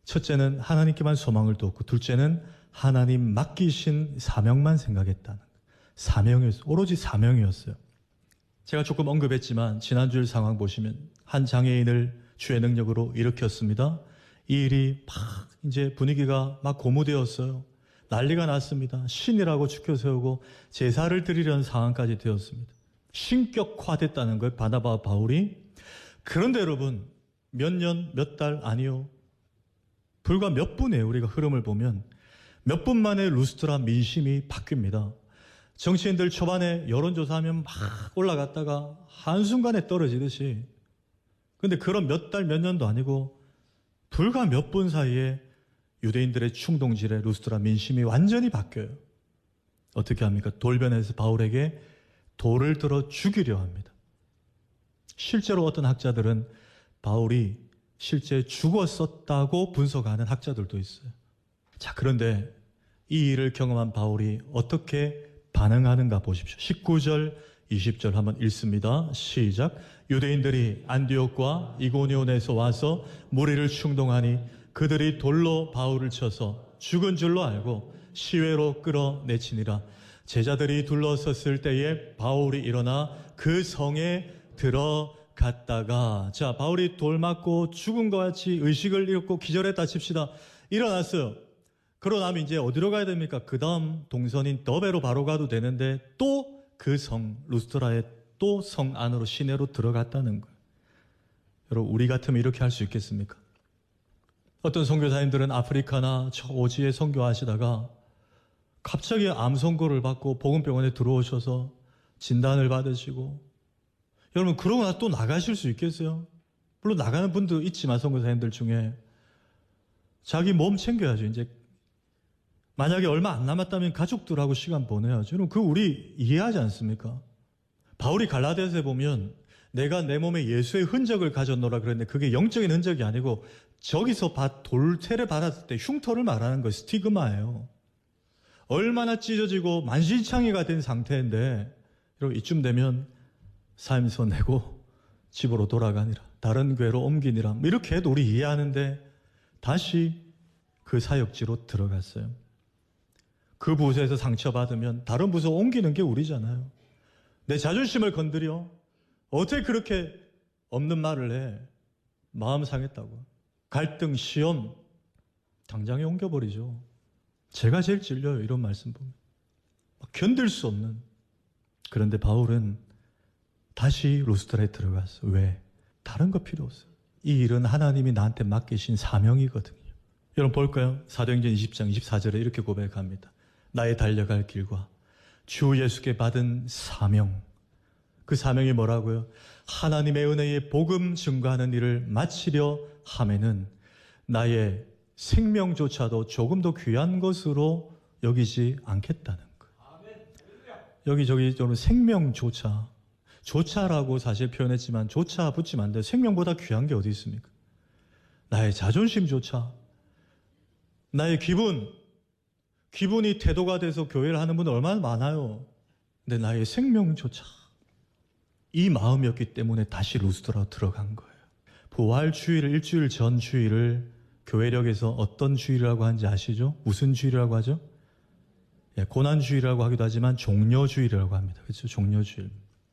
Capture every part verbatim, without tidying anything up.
첫째는 하나님께만 소망을 뒀고 둘째는 하나님 맡기신 사명만 생각했다는 거예요. 사명이었어요. 오로지 사명이었어요. 제가 조금 언급했지만 지난주일 상황 보시면 한 장애인을 주의 능력으로 일으켰습니다. 이 일이 막 이제 분위기가 막 고무되었어요. 난리가 났습니다. 신이라고 추켜 세우고 제사를 드리려는 상황까지 되었습니다. 신격화됐다는 거예요. 바나바와 바울이. 그런데 여러분 몇 년, 몇 달 아니요. 불과 몇 분에 우리가 흐름을 보면 몇 분 만에 루스트라 민심이 바뀝니다. 정치인들 초반에 여론조사하면 막 올라갔다가 한순간에 떨어지듯이. 근데 그런 몇 달, 몇 년도 아니고 불과 몇 분 사이에 유대인들의 충동질에 루스트라 민심이 완전히 바뀌어요. 어떻게 합니까? 돌변해서 바울에게 돌을 들어 죽이려 합니다. 실제로 어떤 학자들은 바울이 실제 죽었었다고 분석하는 학자들도 있어요. 자, 그런데 이 일을 경험한 바울이 어떻게 반응하는가 보십시오. 십구 절, 이십 절 한번 읽습니다. 시작. 유대인들이 안디옥과 이고니온에서 와서 무리를 충동하니 그들이 돌로 바울을 쳐서 죽은 줄로 알고 시외로 끌어내치니라. 제자들이 둘러섰을 때에 바울이 일어나 그 성에 들어갔다가, 자, 바울이 돌 맞고 죽은 것 같이 의식을 잃고 기절했다 칩시다. 일어났어요. 그러고 나면 이제 어디로 가야 됩니까? 그 다음 동선인 더베로 바로 가도 되는데 또 그 성, 루스트라의 또 성 안으로 시내로 들어갔다는 거예요. 여러분, 우리 같으면 이렇게 할 수 있겠습니까? 어떤 선교사님들은 아프리카나 저 오지에 선교하시다가 갑자기 암 선고를 받고 보건병원에 들어오셔서 진단을 받으시고, 여러분 그러고 나서 또 나가실 수 있겠어요? 물론 나가는 분도 있지만 선교사님들 중에 자기 몸 챙겨야죠. 이제 만약에 얼마 안 남았다면 가족들하고 시간 보내야죠. 여러분 그 우리 이해하지 않습니까? 바울이 갈라디아서에 보면 내가 내 몸에 예수의 흔적을 가졌노라 그랬는데 그게 영적인 흔적이 아니고 저기서 돌태를 받았을 때 흉터를 말하는 거예요. 스티그마예요. 얼마나 찢어지고 만신창이가 된 상태인데 여러분 이쯤 되면 삶에서 내고 집으로 돌아가니라. 다른 교회로 옮기니라. 이렇게 해도 우리 이해하는데 다시 그 사역지로 들어갔어요. 그 부서에서 상처받으면 다른 부서 옮기는 게 우리잖아요. 내 자존심을 건드려. 어떻게 그렇게 없는 말을 해. 마음 상했다고. 갈등, 시험 당장에 옮겨버리죠. 제가 제일 찔려요. 이런 말씀 보면. 막 견딜 수 없는. 그런데 바울은 다시 루스트라에 들어갔어. 왜? 다른 거 필요 없어요. 이 일은 하나님이 나한테 맡기신 사명이거든요. 여러분 볼까요? 사도행전 이십 장 이십사 절에 이렇게 고백합니다. 나의 달려갈 길과 주 예수께 받은 사명. 그 사명이 뭐라고요? 하나님의 은혜의 복음 증거하는 일을 마치려 함에는 나의 생명조차도 조금 더 귀한 것으로 여기지 않겠다는 거예요. 여기저기 좀 생명조차, 조차라고 사실 표현했지만 조차 붙이면 안 돼요. 생명보다 귀한 게 어디 있습니까? 나의 자존심조차, 나의 기분, 기분이 태도가 돼서 교회를 하는 분들 얼마나 많아요. 근데 나의 생명조차 이 마음이었기 때문에 다시 루스트라로 들어간 거예요. 부활 주일, 일주일 전 주일을 교회력에서 어떤 주일이라고 하는지 아시죠? 무슨 주일이라고 하죠? 예, 고난주일이라고 하기도 하지만 종려주일이라고 합니다. 그렇죠? 종려주일.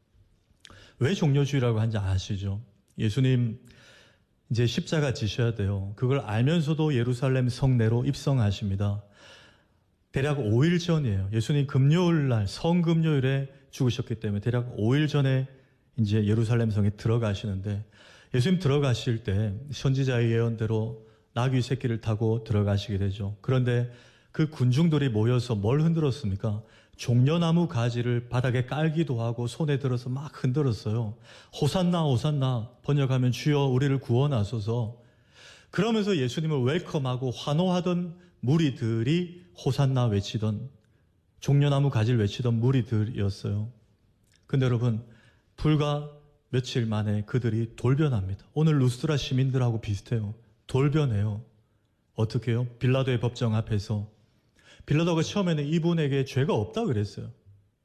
왜 종려주일이라고 하는지 아시죠? 예수님 이제 십자가 지셔야 돼요. 그걸 알면서도 예루살렘 성내로 입성하십니다. 대략 오 일 전이에요. 예수님 금요일 날, 성금요일에 죽으셨기 때문에 대략 오 일 전에 이제 예루살렘 성에 들어가시는데, 예수님 들어가실 때 선지자의 예언대로 나귀 새끼를 타고 들어가시게 되죠. 그런데 그 군중들이 모여서 뭘 흔들었습니까? 종려나무 가지를 바닥에 깔기도 하고 손에 들어서 막 흔들었어요. 호산나 호산나, 번역하면 주여 우리를 구원하소서. 그러면서 예수님을 웰컴하고 환호하던 무리들이 호산나 외치던, 종려나무 가지를 외치던 무리들이었어요. 근데 여러분 불과 며칠 만에 그들이 돌변합니다. 오늘 루스트라 시민들하고 비슷해요. 돌변해요. 어떻게 해요? 빌라도의 법정 앞에서 빌라도가 처음에는 이분에게 죄가 없다 그랬어요.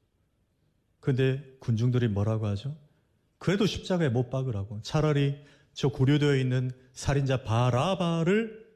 근데 군중들이 뭐라고 하죠? 그래도 십자가에 못 박으라고. 차라리 저 구류되어 있는 살인자 바라바를